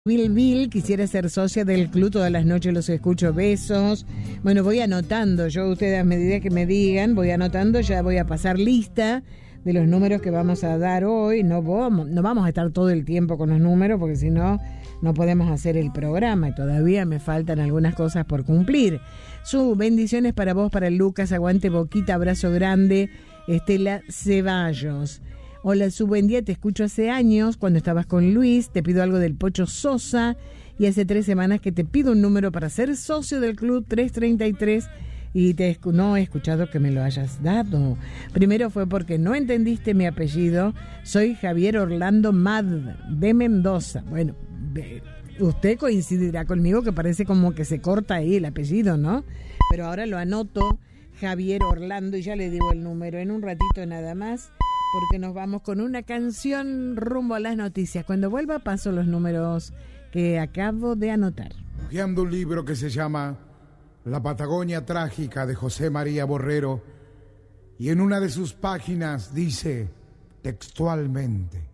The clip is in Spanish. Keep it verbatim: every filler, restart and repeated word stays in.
Bill Bill, quisiera ser socia del club, todas las noches los escucho, besos. Bueno, voy anotando, yo ustedes a medida que me digan, voy anotando, ya voy a pasar lista de los números que vamos a dar hoy. No vamos, no vamos a estar todo el tiempo con los números porque si no, no podemos hacer el programa y todavía me faltan algunas cosas por cumplir. Su bendiciones para vos, para Lucas, aguante Boquita, abrazo grande, Estela Ceballos. Hola, su buen día, te escucho hace años, cuando estabas con Luis, te pido algo del Pocho Sosa, y hace tres semanas que te pido un número para ser socio del club trescientos treinta y tres, y te no he escuchado que me lo hayas dado. Primero fue porque no entendiste mi apellido, soy Javier Orlando Mad, de Mendoza. Bueno, usted coincidirá conmigo que parece como que se corta ahí el apellido, ¿no? Pero ahora lo anoto, Javier Orlando, y ya le digo el número en un ratito nada más, porque nos vamos con una canción rumbo a las noticias. Cuando vuelva paso los números que acabo de anotar. Hojeando un libro que se llama La Patagonia Trágica de José María Borrero, y en una de sus páginas dice textualmente: